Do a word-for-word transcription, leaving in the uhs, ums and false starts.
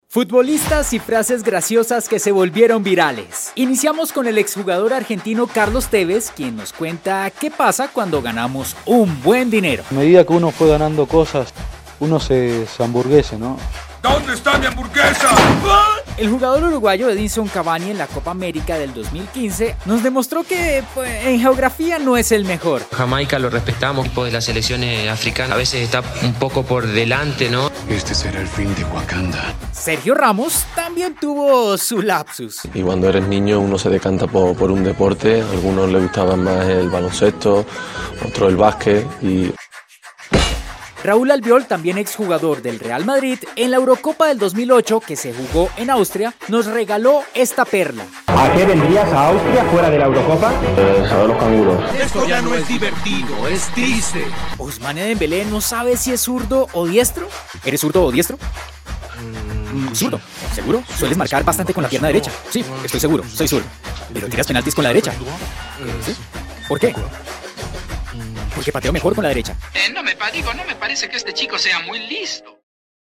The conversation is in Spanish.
Futbolistas y frases graciosas que se volvieron virales. Iniciamos con el exjugador argentino Carlos Tevez, quien nos cuenta qué pasa cuando ganamos un buen dinero. A medida que uno fue ganando cosas, uno se, se hamburguese, ¿no? ¿Dónde está mi hamburguesa? El jugador uruguayo Edinson Cavani en la Copa América del dos mil quince nos demostró que pues, en geografía no es el mejor. Jamaica lo respetamos, tipo de las selecciones africanas, a veces está un poco por delante, ¿no? Este será el fin de Wakanda. Sergio Ramos también tuvo su lapsus. Y cuando eres niño uno se decanta por, por un deporte, a algunos les gustaba más el baloncesto, otros el básquet y... Raúl Albiol, también exjugador del Real Madrid, en la Eurocopa del dos mil ocho, que se jugó en Austria, nos regaló esta perla. ¿A qué vendrías a Austria fuera de la Eurocopa? Eh, a ver los canguros. Esto ya no es divertido, es triste. Ousmane Dembélé no sabe si es zurdo o diestro. ¿Eres zurdo o diestro? Mm, zurdo, ¿seguro? Sueles marcar bastante con la pierna derecha. Sí, estoy seguro, soy zurdo. Pero tiras penaltis con la derecha. ¿Sí? ¿Por qué? Porque pateo mejor con la derecha. Eh, no me digo, no me parece que este chico sea muy listo.